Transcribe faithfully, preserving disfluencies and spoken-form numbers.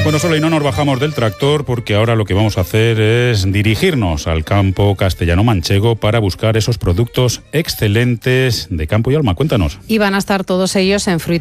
Bueno, solo y no nos bajamos del tractor porque ahora lo que vamos a hacer es dirigirnos al campo castellano-manchego para buscar esos productos excelentes de campo y alma. Cuéntanos. Y van a estar todos ellos en fruta